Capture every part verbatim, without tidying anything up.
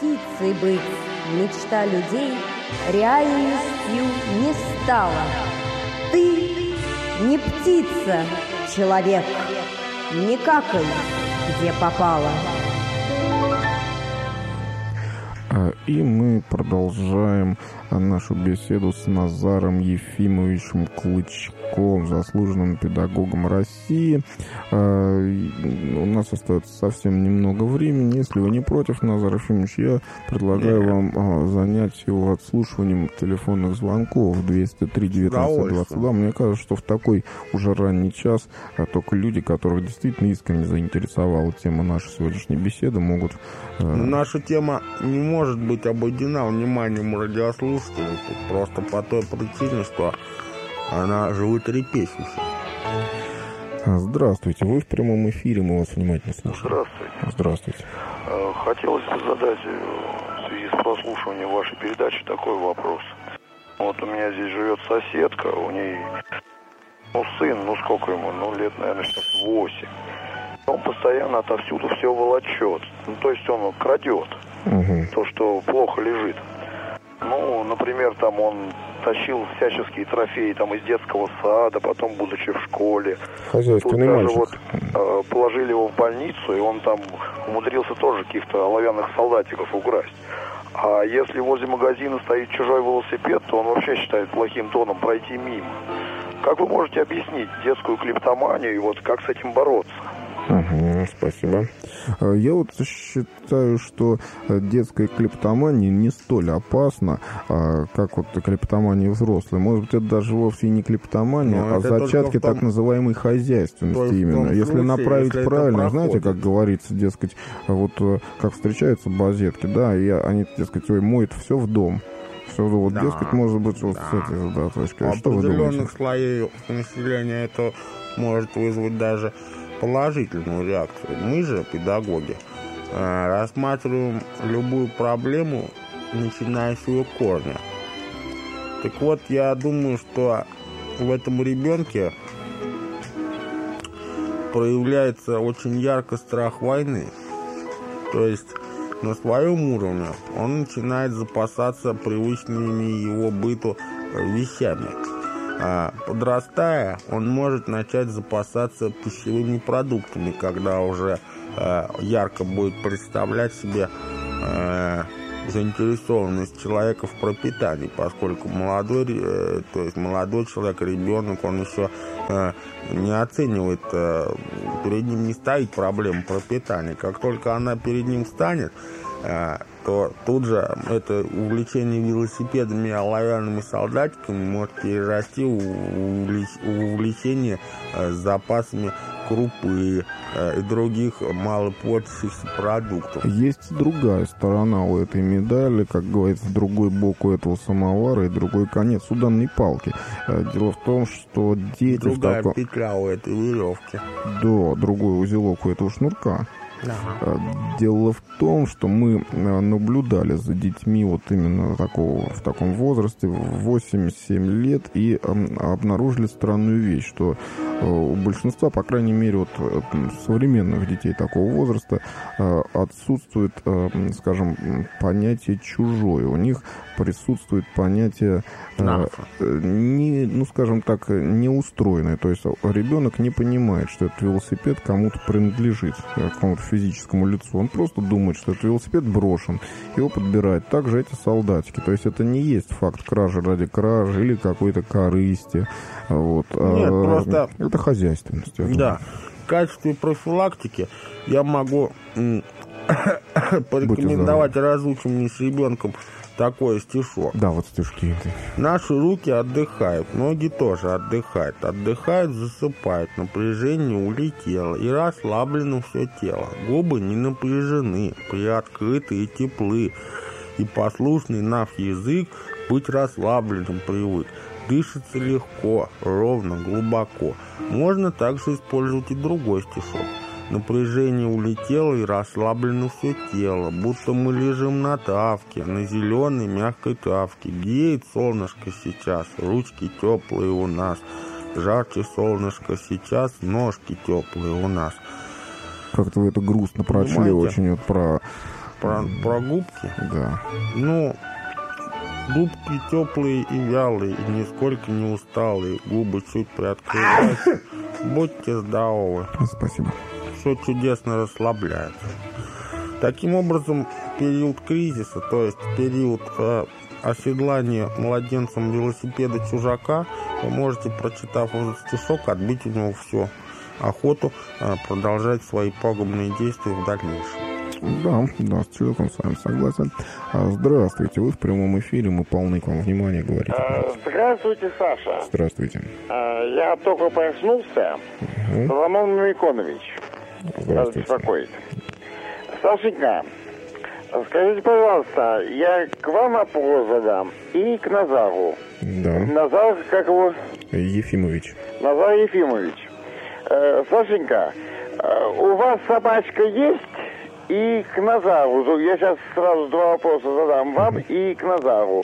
птицей быть мечта людей реальностью не стала. Ты не птица, человек, не какай, где попало. И мы продолжаем нашу беседу с Назаром Ефимовичем Клычком, заслуженным педагогом России. У нас остается совсем немного времени. Если вы не против, Назар Ефимович, я предлагаю вам занять его отслушиванием телефонных звонков двести три девятнадцать двадцать два. Мне кажется, что в такой уже ранний час только люди, которых действительно искренне заинтересовала тема нашей сегодняшней беседы, могут... Наша тема не может быть обойдена вниманием радиослушателей просто по той причине, что она животрепещущая. Здравствуйте, вы в прямом эфире, мы вас внимательно слушаем. Здравствуйте. Здравствуйте. Хотелось бы задать в связи с прослушиванием вашей передачи такой вопрос. Вот у меня здесь живет соседка, у ней ну, сын, ну сколько ему, ну лет, наверное, сейчас восемь. Он постоянно отовсюду все волочет, ну то есть он крадет угу. то, что плохо лежит. Ну, например, там он тащил всяческие трофеи там из детского сада, потом, будучи в школе. Хозяйственный Тут даже мальчик. вот э, положили его в больницу, и он там умудрился тоже каких-то оловянных солдатиков украсть. А если возле магазина стоит чужой велосипед, то он вообще считает плохим тоном пройти мимо. Как вы можете объяснить детскую клептоманию и вот как с этим бороться? Угу, спасибо. Я вот считаю, что детская клептомания не столь опасна, как вот клептомания взрослой. Может быть, это даже вовсе не клептомания, Но а зачатки том... так называемой хозяйственности именно. Случае, если направить если правильно, знаете, как говорится, дескать, вот как встречаются базетки, да, и они, дескать, ой, моют все в дом. Все, вот, да, дескать, может быть, вот да. с этой да, точки. У определенных слоев населения это может вызвать даже положительную реакцию. Мы же, педагоги, рассматриваем любую проблему, начиная с ее корня. Так вот, я думаю, что в этом ребенке проявляется очень ярко страх войны. То есть на своем уровне он начинает запасаться привычными его быту вещами. А подрастая, он может начать запасаться пищевыми продуктами, когда уже э, ярко будет представлять себе э, заинтересованность человека в пропитании, поскольку молодой, э, то есть молодой человек, ребенок, он еще э, не оценивает, э, перед ним не стоит проблема пропитания. Как только она перед ним встанет, э, то тут же это увлечение велосипедами и оловянными солдатиками может перерасти в увлечение запасами крупы и других малопортящихся продуктов. Есть другая сторона у этой медали, как говорится, другой бок у этого самовара и другой конец у данной палки. Дело в том, что дети... Другая в таком... петля у этой веревки. Да, другой узелок у этого шнурка. Ага. Дело в том, что мы наблюдали за детьми вот именно такого, в таком возрасте, восемь-семь лет, и обнаружили странную вещь, что у большинства, по крайней мере, вот современных детей такого возраста отсутствует, скажем, понятие «чужое». У них присутствует понятие, не, ну, скажем так, неустроенное. То есть ребенок не понимает, что этот велосипед кому-то принадлежит, какому-то физическому лицу. Он просто думает, что этот велосипед брошен, его подбирает. Также эти солдатики. То есть это не есть факт кражи ради кражи или какой-то корысти. Вот. Нет, а, просто... Это хозяйственность. Да. В качестве профилактики я могу порекомендовать разучивание с ребенком такой стишок. Да, вот стишки. Наши руки отдыхают, ноги тоже отдыхают. Отдыхают, засыпают, напряжение улетело, и расслаблено все тело. Губы не напряжены, приоткрыты и теплы, и послушный наш язык быть расслабленным привык. Дышится легко, ровно, глубоко. Можно также использовать и другой стишок. Напряжение улетело и расслаблено все тело, будто мы лежим на травке, на зеленой мягкой травке. Греет солнышко сейчас, ручки теплые у нас. Жарче солнышко сейчас, ножки теплые у нас. Как-то вы это грустно прочли, очень вот про Про, про губки? Да. Ну, губки теплые и вялые, и нисколько не усталые. Губы чуть приоткрываются. Будьте здоровы. Спасибо. Все чудесно расслабляется. Таким образом, период кризиса, то есть период э, оседлания младенцем велосипеда чужака, вы можете, прочитав этот стишок, отбить у него всю охоту э, продолжать свои пагубные действия в дальнейшем. Да, да, целиком с вами согласен. Здравствуйте, вы в прямом эфире, мы полны к вам внимания, говорите. Здравствуйте, Саша. Здравствуйте. Я только проснулся. Угу. Соломон Мамиконович. Здравствуйте. Беспокоит. Сашенька, скажите, пожалуйста, я к вам вопрос задам и к Назару. Да. Назар, как его? Ефимович. Назар Ефимович. Э, Сашенька, э, у вас собачка есть? И к Назару. Я сейчас сразу два вопроса задам вам и к Назару.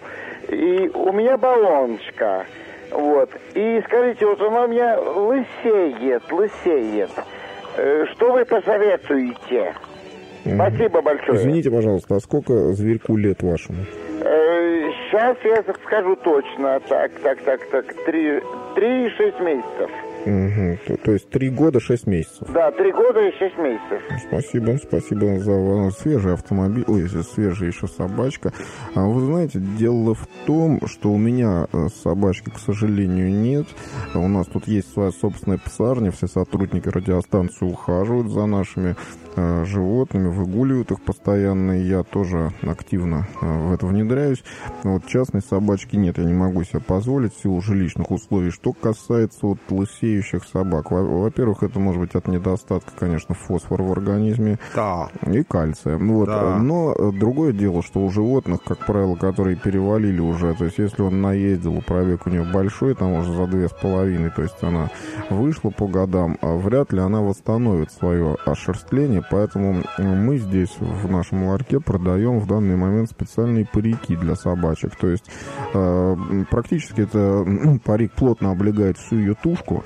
И у меня баллоночка. Вот. И скажите, вот она у меня лысеет, лысеет. Э, что вы посоветуете? Спасибо большое. Извините, пожалуйста, а сколько зверьку лет вашему? Э, сейчас я скажу точно. Так, так, так, так. Три, три и шесть месяцев. Угу. То, то есть три года, шесть месяцев. Да, три года и шесть месяцев. Спасибо, спасибо за свежий автомобиль, ой, свежая еще собачка. А вы знаете, дело в том, что у меня собачки, к сожалению, нет. У нас тут есть своя собственная псарня, все сотрудники радиостанции ухаживают за нашими э, животными, выгуливают их постоянно, и я тоже активно э, в это внедряюсь. Но вот частной собачки нет, я не могу себе позволить в силу жилищных условий. Что касается вот лысеющих собак, во-первых, это может быть от недостатка, конечно, фосфора в организме, да, и кальция. Вот. Да. Но другое дело, что у животных, как правило, которые перевалили уже, то есть если он наездил, пробег у него большой, там уже за две с половиной, то есть она вышла по годам, а вряд ли она восстановит свое ошерстление, поэтому мы здесь в нашем ларьке продаем в данный момент специальные парики для собачек. То есть э, практически это парик плотно облегает всю ее тушку.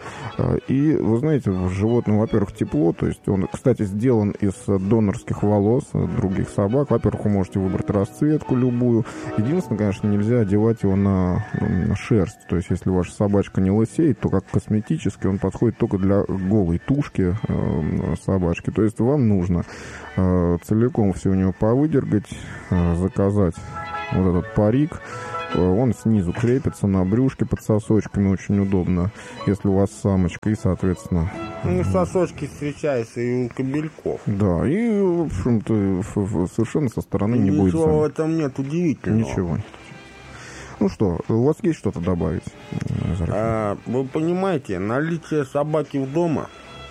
И, вы знаете, животным, во-первых, тепло, то есть он, кстати, сделан из донорских волос других собак. Во-первых, вы можете выбрать расцветку любую. Единственное, конечно, нельзя одевать его на, на шерсть. То есть, если ваша собачка не лысеет, то как косметически он подходит только для голой тушки э, собачки. То есть, вам нужно э, целиком все у него повыдергать, э, заказать вот этот парик. Он снизу крепится на брюшке под сосочками, очень удобно, если у вас самочка, и, соответственно... Ну, сосочки встречаются и у кобельков. Да, и, в общем-то, совершенно со стороны не будет... Ничего в этом нет удивительного. Ничего. Ну что, у вас есть что-то добавить? А, вы понимаете, наличие собаки в дома,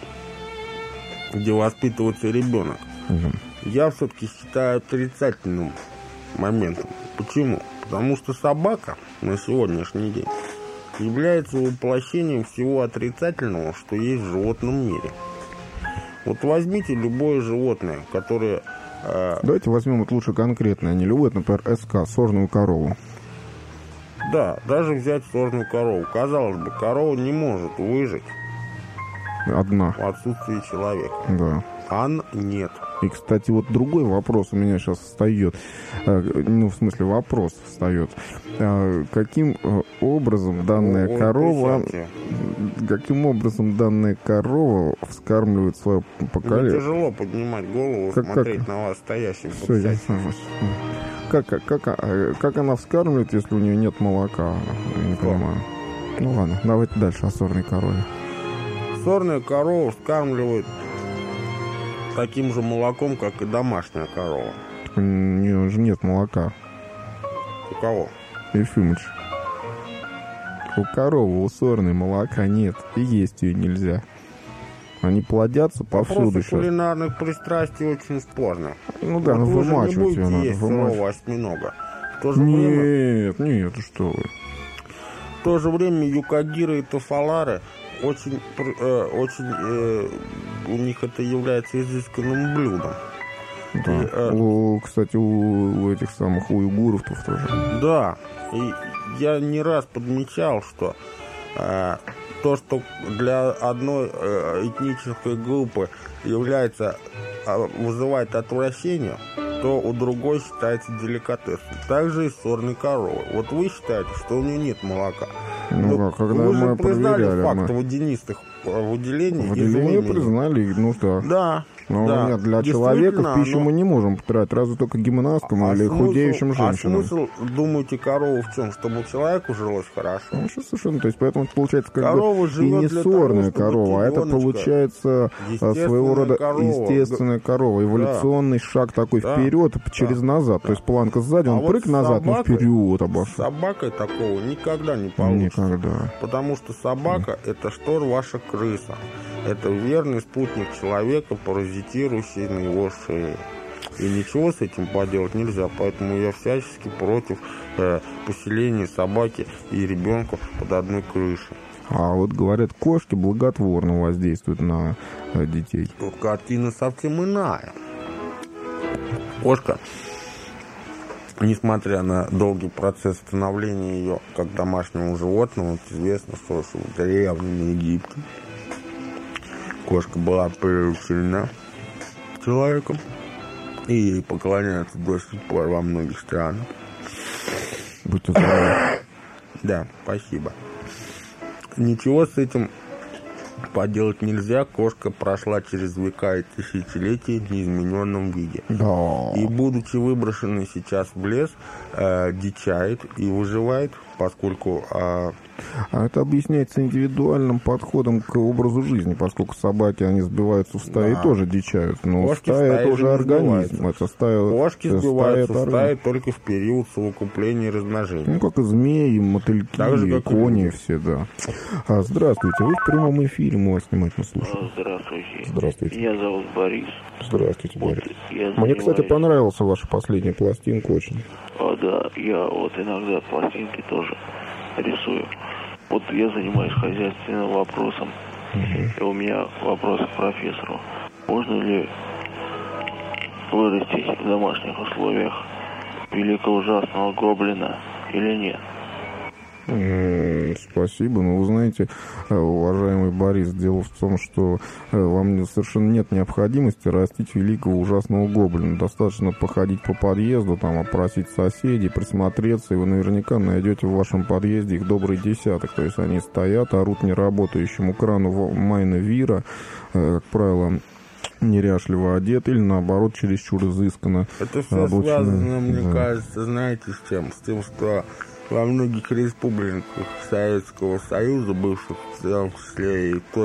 где воспитывается ребенок, угу. я все-таки считаю отрицательным моментом. Почему? Потому что собака на сегодняшний день является воплощением всего отрицательного, что есть в животном мире. Вот возьмите любое животное, которое... Э... Давайте возьмем вот лучше конкретное, не любое, например, СК, сорную корову. Да, даже взять сорную корову. Казалось бы, корова не может выжить одна в отсутствии человека. Да. А нет. И, кстати, вот другой вопрос у меня сейчас встает, ну, в смысле, вопрос встает. Каким образом данная О, корова, каким образом данная корова вскармливает свое поколение? Мне тяжело поднимать голову, как, смотреть как? на вас стоящим. Все, я как, как, как, как она вскармливает, если у нее нет молока? Я не Что? понимаю. Ну ладно, давайте дальше о сорной корове. Сорная корова вскармливает таким же молоком, как и домашняя корова. У нее же нет молока. У кого? Ефимыч. У коровы, у сорной молока нет. И есть ее нельзя. Они плодятся повсюду. Вопросы кулинарных пристрастий очень спорны. Ну да, вот но вымачивать ее надо. Есть сырого осьминога. В то же нет, время... нет, что вы. В то же время юкагиры и тофалары очень, э, очень э, у них это является изысканным блюдом. Да. И, э, у, кстати, у, у этих самых уйгуров тоже. Да. И я не раз подмечал, что э, то, что для одной э, этнической группы является, э, вызывает отвращение, что у другой считается деликатесом. Также и с сорной коровой. Вот вы считаете, что у нее нет молока. Ну, Но а когда вы же мы признали проверяли, факт мы... водянистых выделений. Выделение признали, ну да. Да. Но да. нет, для человека в пищу но... мы не можем потратить, разве только гимнасткам а или смысл, худеющим женщинам. А смысл, думаете, корову в чем? Чтобы человеку жилось хорошо? Ну, что совершенно, то есть поэтому получается как корова бы и не сорная корова, а это получается своего рода корова. естественная корова, эволюционный да. шаг такой да. вперед, через да. назад, да. то есть планка сзади, он а прыг вот назад, но вперед обошел. С собакой такого никогда не получится. Никогда. Потому что собака да. это что ваша крыса. Это верный спутник человека, паразитирующий на его шее. И ничего с этим поделать нельзя. Поэтому я всячески против э, поселения собаки и ребенка под одной крышей. А вот говорят, кошки благотворно воздействуют на э, детей. Тут картина совсем иная. Кошка, несмотря на долгий процесс становления ее как домашнего животного, вот известно, что в древнем Египте кошка была приручена человеком, и ей поклоняются до сих пор во многих странах. Будьте здоровы. Да, спасибо. Ничего с этим поделать нельзя. Кошка прошла через века и тысячелетия в неизмененном виде. Да. И, будучи выброшенной сейчас в лес, э, дичает и выживает, поскольку... Э, А это объясняется индивидуальным подходом к образу жизни, поскольку собаки, они сбиваются в стаи да. и тоже дичают. Но кошки стая – тоже организм. Это стая, Кошки это сбиваются стая, в стаи только в период совокупления и размножения. Ну, как и змеи, и мотыльки, же, и кони, и все, да. А, здравствуйте, вы в прямом эфире, мы вас внимательно слушаем. Здравствуйте. Здравствуйте. Меня зовут Борис. Здравствуйте, вот Борис. Мне, занимаюсь... кстати, понравилась ваша последняя пластинка очень. А, да, я вот иногда пластинки тоже рисую. Вот я занимаюсь хозяйственным вопросом. Uh-huh. И у меня вопрос к профессору. Можно ли вырастить в домашних условиях великого ужасного гоблина или нет? Спасибо. Но вы знаете, уважаемый Борис, дело в том, что вам совершенно нет необходимости растить великого ужасного гоблина. Достаточно походить по подъезду, там, опросить соседей, присмотреться, и вы наверняка найдете в вашем подъезде их добрый десяток. То есть они стоят, орут неработающему крану Майна Вира, как правило, неряшливо одет или, наоборот, чересчур изысканно. Это все обучены. Связано, мне да. кажется, знаете, с чем? С тем, что во многих республиках Советского Союза, бывших, в том числе и